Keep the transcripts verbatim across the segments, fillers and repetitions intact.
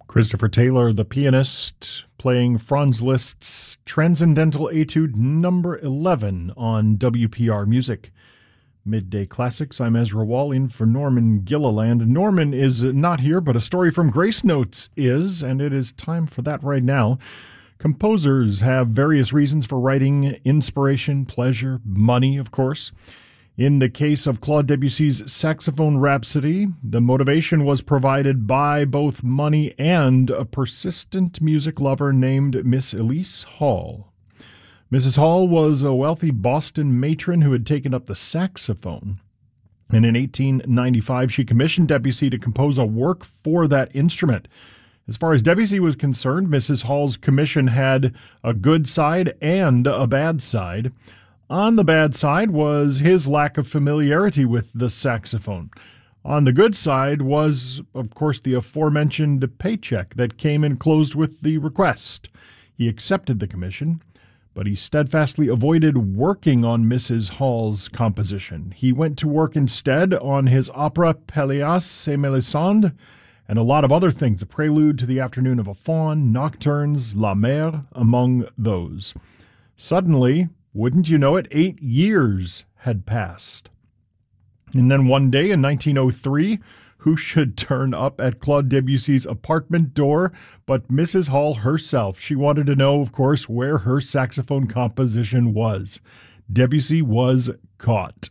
Christopher Taylor, the pianist, playing Franz Liszt's Transcendental Etude number eleven on W P R Music. Midday Classics, I'm Ezra Wall in for Norman Gilliland. Norman is not here, but a story from Grace Notes is, and it is time for that right now. Composers have various reasons for writing: inspiration, pleasure, money, of course. In the case of Claude Debussy's Saxophone Rhapsody, the motivation was provided by both money and a persistent music lover named Miss Elise Hall. Missus Hall was a wealthy Boston matron who had taken up the saxophone, and in eighteen ninety-five she commissioned Debussy to compose a work for that instrument. As far as Debussy was concerned, Missus Hall's commission had a good side and a bad side. On the bad side was his lack of familiarity with the saxophone. On the good side was, of course, the aforementioned paycheck that came enclosed with the request. He accepted the commission, but he steadfastly avoided working on Missus Hall's composition. He went to work instead on his opera Pelléas et Mélisande and a lot of other things, a prelude to the Afternoon of a Faun, nocturnes, La Mer, among those. Suddenly, wouldn't you know it, eight years had passed. And then one day in nineteen oh three, who should turn up at Claude Debussy's apartment door but Missus Hall herself? She wanted to know, of course, where her saxophone composition was. Debussy was caught.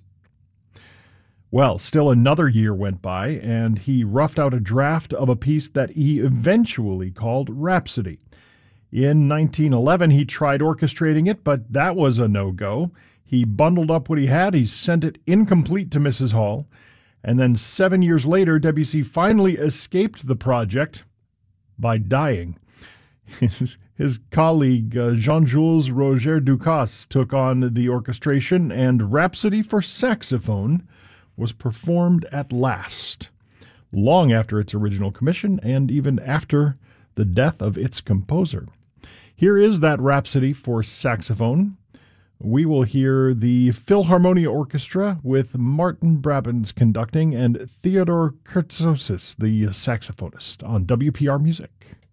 Well, still another year went by, and he roughed out a draft of a piece that he eventually called Rhapsody. In nineteen eleven, he tried orchestrating it, but that was a no-go. He bundled up what he had, he sent it incomplete to Missus Hall, and then seven years later, Debussy finally escaped the project by dying. His, his colleague, uh, Jean-Jules Roger Ducasse, took on the orchestration, and Rhapsody for Saxophone was performed at last, long after its original commission and even after the death of its composer. Here is that Rhapsody for saxophone. We will hear the Philharmonia Orchestra with Martin Brabants conducting and Theodore Kurtsosis, the saxophonist, on W P R Music.